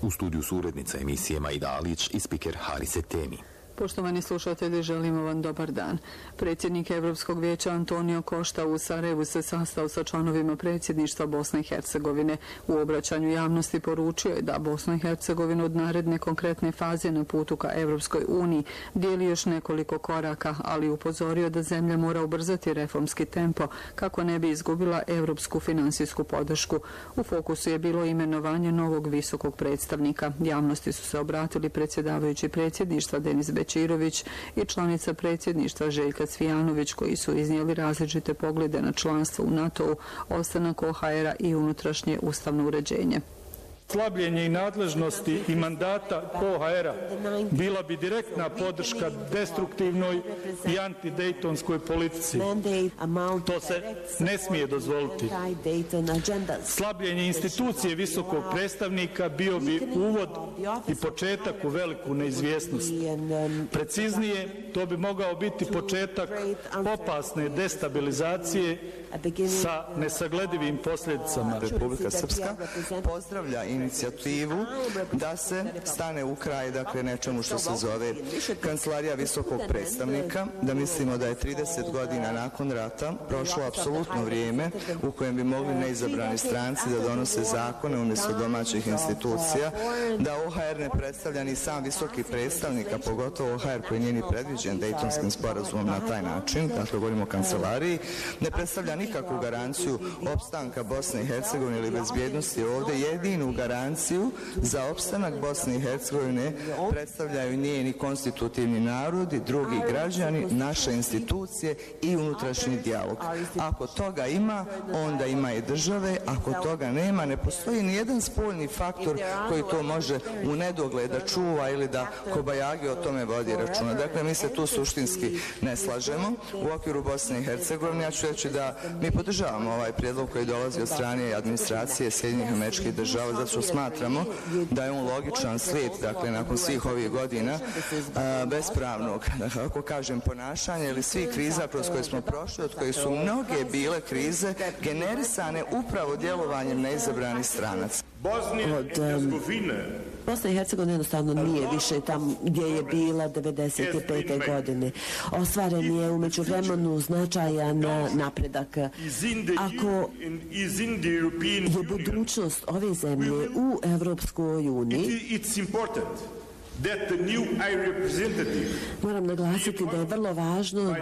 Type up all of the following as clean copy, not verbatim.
U studiju su urednica emisije Maida Alić i spiker Harise Temi. Poštovani slušatelji, želimo vam dobar dan. Predsjednik Evropskog vijeća Antonio Costa u Sarajevu se sastao sa članovima predsjedništva Bosne i Hercegovine. U obraćanju javnosti poručio je da Bosna i Hercegovina od naredne konkretne faze na putu ka Evropskoj uniji dijeli još nekoliko koraka, ali upozorio da zemlja mora ubrzati reformski tempo kako ne bi izgubila evropsku finansijsku podršku. U fokusu je bilo imenovanje novog visokog predstavnika. Javnosti su se obratili predsjedavajući predsjedništva Denis Bećirović i članica predsjedništva Željka Cvijanović, koji su iznijeli različite poglede na članstvo u NATO-u, ostanak OHR-a i unutrašnje ustavno uređenje. Slabljenje i nadležnosti i mandata OHR-a bila bi direktna podrška destruktivnoj i antidejtonskoj politici. To se ne smije dozvoliti. Slabljenje institucije visokog predstavnika bio bi uvod i početak u veliku neizvjesnost. Preciznije, to bi mogao biti početak opasne destabilizacije sa nesagledivim posljedicama. Republika Srpska pozdravlja inicijativu da se stane u kraj, dakle, nečemu što se zove Kancelarija visokog predstavnika, da mislimo da je 30 godina nakon rata prošlo apsolutno vrijeme u kojem bi mogli neizabrani stranci da donose zakone umjesto domaćih institucija, da OHR ne predstavlja ni sam visoki predstavnik, a pogotovo OHR koji nije ni predviđen Dejtonskim sporazumom na taj način, dakle govorimo o kancelariji, ne predstavlja nikakvu garanciju opstanka Bosne i Hercegovine ili bezbjednosti ovdje. Jedinu garanciju za opstanak Bosne i Hercegovine predstavljaju njeni konstitutivni narodi, drugi građani, naše institucije i unutrašnji dijalog. Ako toga ima, onda ima i države. Ako toga nema, ne postoji ni jedan spoljni faktor koji to može u nedogled da čuva ili da kobajagi o tome vodi računa. Dakle, mi se tu suštinski ne slažemo. U okviru Bosne i Hercegovine ja ću reći da mi podržavamo ovaj prijedlog koji dolazi od strane administracije Sjedinjenih Američkih Država, zato što smatramo da je on logičan slijed, dakle, nakon svih ovih godina bespravnog, kako kažem, ponašanja ili svih kriza kroz koje smo prošli, od kojih su mnoge bile krize generisane upravo djelovanjem neizabranih stranaca. Bosna i Hercegovina jednostavno nije više tam gdje je bila 1995. godine. Ostvaren je umeđu vremenu značajan napredak. Ako je budućnost ove zemlje u Evropskoj uniji, moram naglasiti da je vrlo važno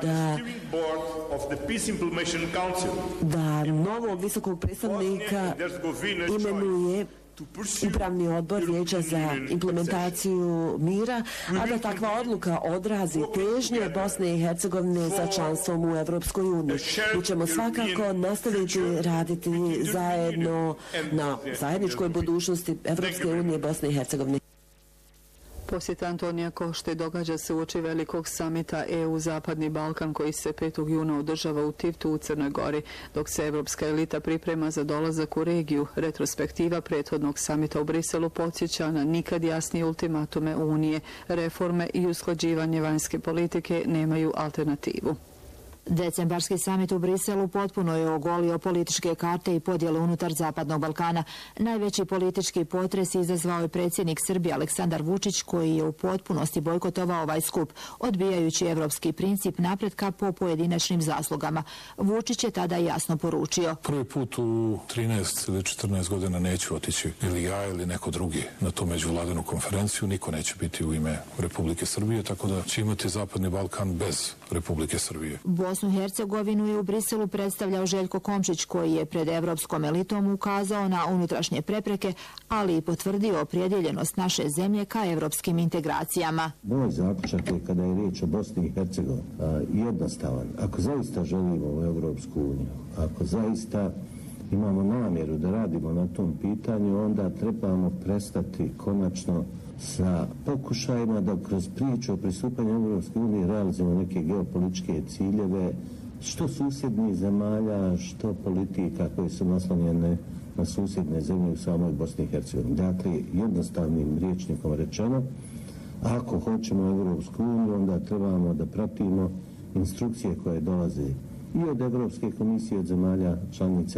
da novog visokog predstavnika imenuje Upravni odbor Vijeća za implementaciju mira, a da takva odluka odrazi težnje Bosne i Hercegovine za članstvom u Evropskoj uniji. Mi ćemo svakako nastaviti raditi zajedno na zajedničkoj budućnosti Evropske unije i Bosne i Hercegovine. Posjet Antonija Košte događa se uoči velikog samita EU Zapadni Balkan koji se 5. juna održava u Tivtu u Crnoj Gori, dok se evropska elita priprema za dolazak u regiju. Retrospektiva prethodnog samita u Briselu podsjeća na nikad jasnije ultimatume Unije. Reforme i usklađivanje vanjske politike nemaju alternativu. Decembarski samit u Briselu potpuno je ogolio političke karte i podjele unutar Zapadnog Balkana. Najveći politički potres izazvao je predsjednik Srbije Aleksandar Vučić, koji je u potpunosti bojkotovao ovaj skup, odbijajući evropski princip napretka po pojedinačnim zaslugama. Vučić je tada jasno poručio: prvi put u 13 ili 14 godina neću otići ili ja ili neko drugi na tu međuvladinu konferenciju. Niko neće biti u ime Republike Srbije, tako da će imati Zapadni Balkan bez Republike Srbije. Bosnu i Hercegovinu je u Briselu predstavljao Željko Komšić, koji je pred evropskom elitom ukazao na unutrašnje prepreke, ali i potvrdio opredjeljenost naše zemlje ka evropskim integracijama. Moj zaključak je, kada je riječ o Bosni i Hercegovini, jednostavan. Ako zaista želimo u Evropsku uniju, ako zaista imamo namjeru da radimo na tom pitanju, onda trebamo prestati konačno sa pokušajima da kroz priču o pristupanju Evropske unije realizujemo neke geopolitičke ciljeve, što susjednih zemalja, što politika koje su naslonjene na susjedne zemlje u samoj Bosni i Hercegovini. Dakle, jednostavnim rječnikom rečeno, ako hoćemo Evropsku uniju, onda trebamo da pratimo instrukcije koje dolaze i od Evropske komisije, od zemalja članica